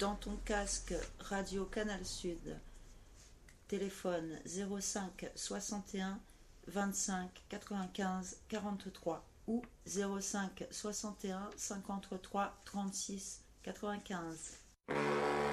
dans ton casque Radio Canal Sud, téléphone 05 61 25 95 43 ou 05 61 53 36 95.